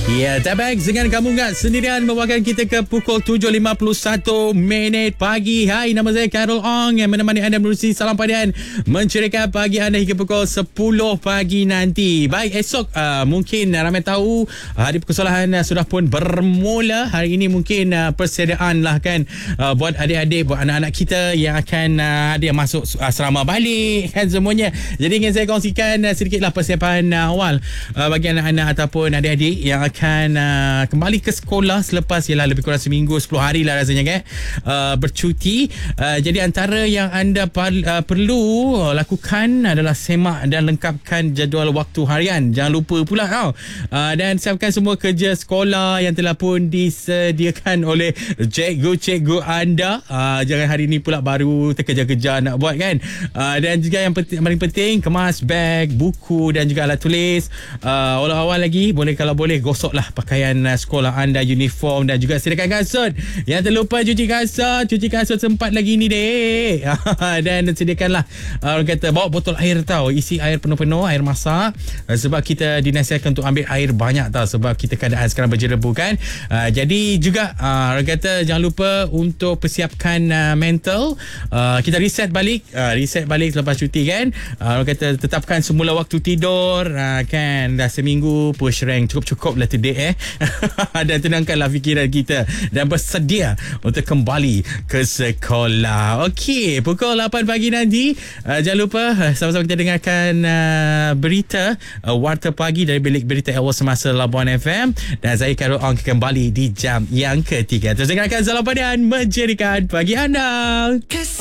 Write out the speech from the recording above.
Ya, Tabax dengan kamu enggak sendirian membawakan kita ke pukul 7.51 pagi. Hai, nama saya Carol Ong yang menemani anda menerusi Salam Padian menceriakan pagi anda hingga pukul 10 pagi nanti. Baik, esok mungkin ramai tahu hari persekolahan sudah pun bermula. Hari ini mungkin persediaan lah kan buat adik-adik, buat anak-anak kita yang akan ada yang masuk asrama balik kan semuanya. Jadi ingin saya kongsikan sedikitlah persiapan awal bagi anak-anak ataupun adik-adik yang akan kembali ke sekolah selepas ialah lebih kurang seminggu 10 hari lah rasanya kan bercuti. Jadi antara yang anda perlu lakukan adalah semak dan lengkapkan jadual waktu harian. Jangan lupa pula dan siapkan semua kerja sekolah yang telah pun disediakan oleh cikgu-cikgu anda. Jangan hari ni pula baru terkejar-kejar nak buat kan. Dan juga yang paling penting, kemas beg, buku dan juga alat tulis. Awal-awal lagi kalau boleh gosoklah pakaian sekolah anda, uniform dan juga sediakan kasut. Yang terlupa cuci kasut sempat lagi ni dek. Dan sediakanlah orang kata bawa botol air tau, isi air penuh-penuh, air masak, sebab kita dinasihatkan untuk ambil air banyak tau, sebab kita keadaan sekarang berjerebu kan. Jadi juga orang kata jangan lupa untuk persiapkan mental. Kita reset balik selepas cuti kan. Orang kata tetapkan semula waktu tidur kan. Dah seminggu push rank cukup lah today dan tenangkanlah fikiran kita dan bersedia untuk kembali ke sekolah. Okey, pukul 8 pagi nanti jangan lupa sama-sama kita dengarkan berita Warta Pagi dari bilik berita awal semasa Labuan FM, dan saya Carol Ong kembali di jam yang ketiga. Terus dengarkan Salam Padian menjadikan pagi anda.